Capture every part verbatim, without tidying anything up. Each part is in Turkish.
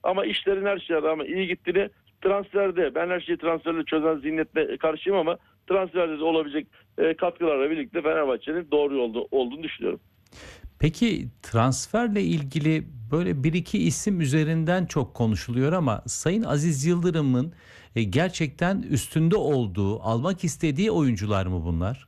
Ama işlerin her şeye rağmen iyi gittiğini, transferde, ben her şeyi transferle çözen zihniyetle karşıyım ama transferde de olabilecek e, katkılarla birlikte Fenerbahçe'nin doğru yolda olduğunu düşünüyorum. Peki transferle ilgili böyle bir iki isim üzerinden çok konuşuluyor ama Sayın Aziz Yıldırım'ın e, gerçekten üstünde olduğu, almak istediği oyuncular mı bunlar?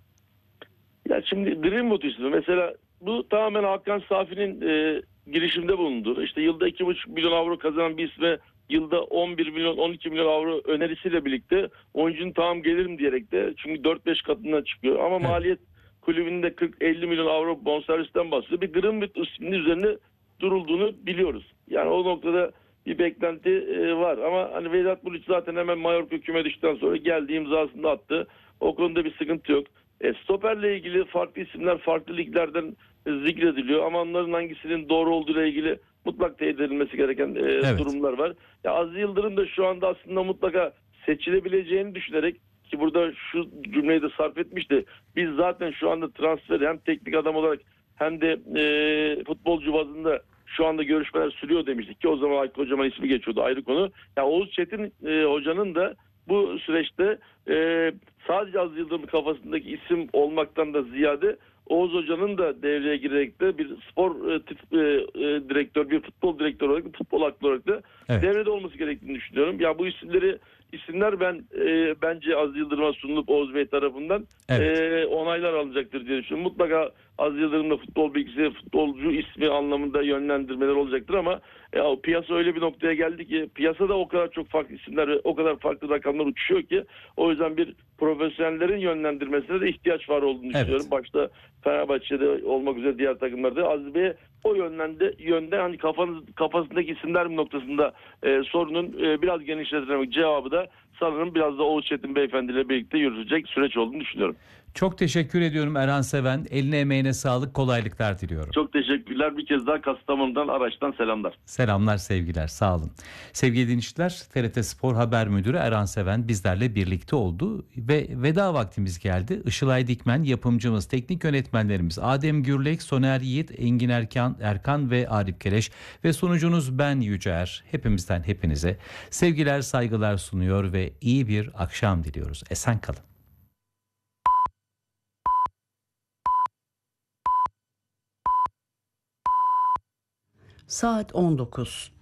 Ya şimdi Greenwood ismi mesela, bu tamamen Hakan Safi'nin e, girişimde bulunduğu, işte yılda iki buçuk milyon avro kazanan bir isme yılda on bir milyon on iki milyon avro önerisiyle birlikte oyuncunun tamam gelirim diyerek de, çünkü dört beş katından çıkıyor ama Evet. maliyet kulübünde kırk elli milyon avro bonservisten bahsediyor. Bir Greenwood isminin üzerine durulduğunu biliyoruz. Yani o noktada bir beklenti e, var ama hani Vedat Muriç zaten hemen Mallorca küme düştükten sonra geldi, imzasını attı. O konuda bir sıkıntı yok. E, stoperle ilgili farklı isimler farklı liglerden e, zikrediliyor ama onların hangisinin doğru olduğu ile ilgili mutlak teyit edilmesi gereken e, Evet. durumlar var. Ya Aziz Yıldırım da şu anda aslında mutlaka seçilebileceğini düşünerek, ki burada şu cümleyi de sarf etmişti. Biz zaten şu anda transferi hem teknik adam olarak hem de e, futbolcu bazında şu anda görüşmeler sürüyor demiştik ki o zaman Aykut Kocaman ismi geçiyordu, ayrı konu. Ya Oğuz Çetin e, hocanın da bu süreçte e, sadece Aziz Yıldırım'ın kafasındaki isim olmaktan da ziyade Oğuz Hoca'nın da devreye girerek de bir spor e, tip, e, e, direktör, bir futbol direktörü olarak, bir futbol aklı olarak da Evet. devrede olması gerektiğini düşünüyorum. Ya bu isimleri isimler ben e, bence Aziz Yıldırım'a sunulup Oğuz Bey tarafından Evet. e, onaylar alacaktır diye düşünüyorum. Mutlaka Aziz Yıldırım'da futbol bilgisi, futbolcu ismi anlamında yönlendirmeler olacaktır ama e, o piyasa öyle bir noktaya geldi ki, piyasada o kadar çok farklı isimler ve o kadar farklı rakamlar uçuşuyor ki, o yüzden bir profesyonellerin yönlendirmesine de ihtiyaç var olduğunu düşünüyorum. Evet. Başta Fenerbahçe'de olmak üzere diğer takımlarda Aziz Bey o yönde yönde hani kafanız kafasındaki isimler noktasında e, sorunun e, biraz genişletilmek cevabı da sanırım biraz da Oğuz Çetin Beyefendi ile birlikte yürütecek süreç olduğunu düşünüyorum. Çok teşekkür ediyorum Erhan Seven. Eline emeğine sağlık, kolaylıklar diliyorum. Çok teşekkürler. Bir kez daha Kastamonu'dan, Araç'tan selamlar. Selamlar, sevgiler, sağ olun. Sevgili dinleyiciler, T R T Spor Haber Müdürü Erhan Seven bizlerle birlikte oldu ve veda vaktimiz geldi. Işılay Dikmen yapımcımız, teknik yönetmenlerimiz Adem Gürlek, Soner Yiğit, Engin Erkan, Erkan ve Arif Keleş ve sunucunuz ben Yücer. Hepimizden hepinize sevgiler, saygılar sunuyor ve iyi bir akşam diliyoruz. Esen kalın. Saat on dokuz.